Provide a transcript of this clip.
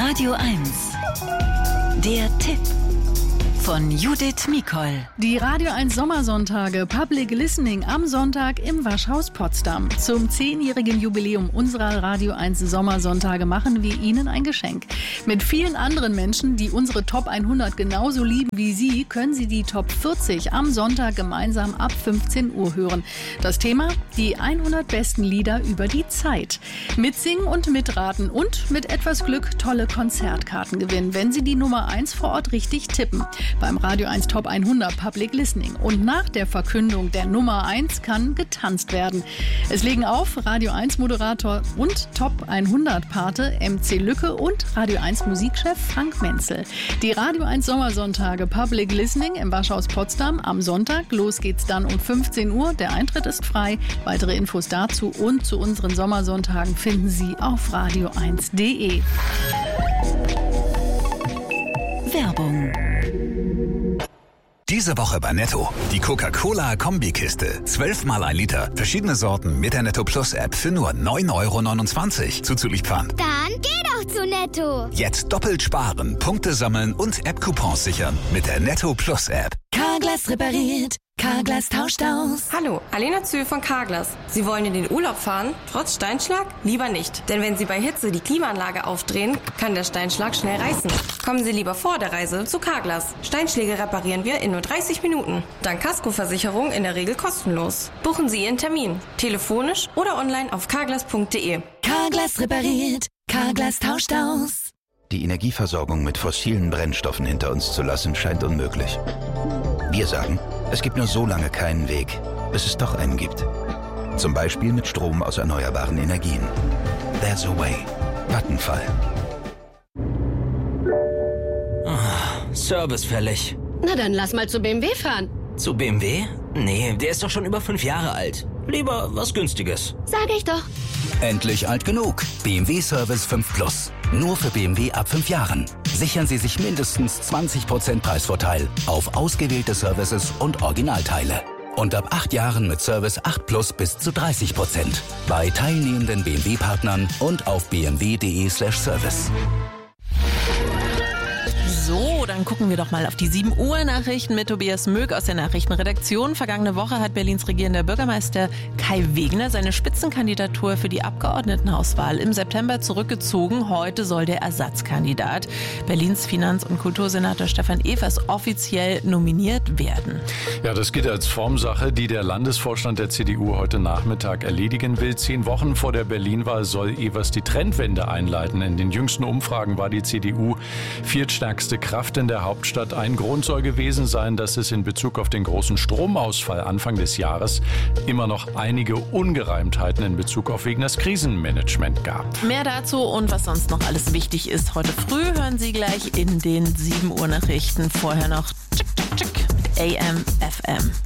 Radio 1. Der Tipp von Judith Mikol. Die Radio 1 Sommersonntage Public Listening am Sonntag im Waschhaus Potsdam. Zum 10-jährigen Jubiläum unserer Radio 1 Sommersonntage machen wir Ihnen ein Geschenk. Mit vielen anderen Menschen, die unsere Top 100 genauso lieben wie Sie, können Sie die Top 40 am Sonntag gemeinsam ab 15 Uhr hören. Das Thema: die 100 besten Lieder über die Zeit. Mitsingen und mitraten und mit etwas Glück tolle Konzertkarten gewinnen, wenn Sie die Nummer 1 vor Ort richtig tippen. Beim Radio 1 Top 100 Public Listening. Und nach der Verkündung der Nummer 1 kann getanzt werden. Es legen auf Radio 1 Moderator und Top 100 Pate MC Lücke und Radio 1 Musikchef Frank Menzel. Die Radio 1 Sommersonntage Public Listening im Waschhaus Potsdam am Sonntag. Los geht's dann um 15 Uhr. Der Eintritt ist frei. Weitere Infos dazu und zu unseren Sommersonntagen finden Sie auf radio1.de. Werbung. Diese Woche bei Netto. Die Coca-Cola-Kombikiste. 12 mal 1 Liter. Verschiedene Sorten mit der Netto Plus App für nur 9,29 € zuzüglich Pfand. Dann geh doch zu Netto. Jetzt doppelt sparen, Punkte sammeln und App-Coupons sichern mit der Netto Plus App. Carglass repariert. Carglass tauscht aus. Hallo, Alena Zühl von Carglass. Sie wollen in den Urlaub fahren, trotz Steinschlag? Lieber nicht. Denn wenn Sie bei Hitze die Klimaanlage aufdrehen, kann der Steinschlag schnell reißen. Kommen Sie lieber vor der Reise zu Carglass. Steinschläge reparieren wir in nur 30 Minuten. Dank Kaskoversicherung in der Regel kostenlos. Buchen Sie Ihren Termin. Telefonisch oder online auf carglass.de. Carglass repariert. Carglass tauscht aus. Die Energieversorgung mit fossilen Brennstoffen hinter uns zu lassen, scheint unmöglich. Wir sagen, es gibt nur so lange keinen Weg, bis es doch einen gibt. Zum Beispiel mit Strom aus erneuerbaren Energien. There's a way. Vattenfall. Service fällig. Na dann lass mal zu BMW fahren. Zu BMW? Nee, der ist doch schon über 5 Jahre alt. Lieber was Günstiges. Sag ich doch. Endlich alt genug. BMW Service 5 Plus. Nur für BMW ab 5 Jahren. Sichern Sie sich mindestens 20% Preisvorteil auf ausgewählte Services und Originalteile. Und ab 8 Jahren mit Service 8 Plus bis zu 30%. Bei teilnehmenden BMW-Partnern und auf bmw.de/service. So, dann gucken wir doch mal auf die 7 Uhr Nachrichten mit Tobias Möck aus der Nachrichtenredaktion. Vergangene Woche hat Berlins regierender Bürgermeister Kai Wegner seine Spitzenkandidatur für die Abgeordnetenhauswahl im September zurückgezogen. Heute soll der Ersatzkandidat, Berlins Finanz- und Kultursenator Stefan Evers, offiziell nominiert werden. Ja, das geht als Formsache, die der Landesvorstand der CDU heute Nachmittag erledigen will. 10 Wochen vor der Berlin-Wahl soll Evers die Trendwende einleiten. In den jüngsten Umfragen war die CDU viertstärkste Kraft in der Hauptstadt. Ein Grund soll gewesen sein, dass es in Bezug auf den großen Stromausfall Anfang des Jahres immer noch einige Ungereimtheiten in Bezug auf Wegners Krisenmanagement gab. Mehr dazu und was sonst noch alles wichtig ist heute früh, hören Sie gleich in den 7 Uhr Nachrichten. Vorher noch Tschick, Tschick, Tschick mit AM, FM.